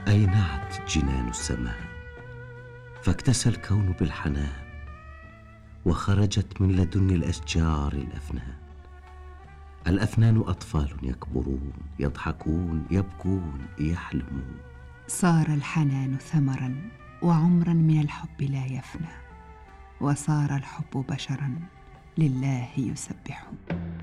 أينعت جنان السماء، فاكتسى الكون بالحنان، وخرجت من لدن الأشجار الأفنان. الأفنان أطفال يكبرون، يضحكون، يبكون، يحلمون. صار الحنان ثمرا وعمرا من الحب لا يفنى، وصار الحب بشرا لله يسبح.